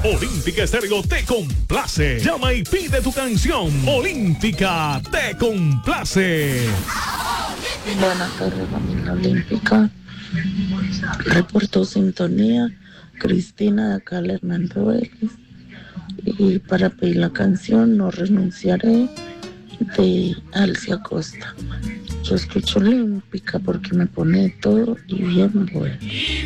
Olímpica Estéreo te complace. Llama y pide tu canción. Olímpica te complace. Buenas tardes, familia olímpica. Reportó sintonía Cristina de acá, Hernando Vélez. Y para pedir la canción No Renunciaré de Alcia Costa. Yo escucho Olímpica porque me pone todo y bien bueno.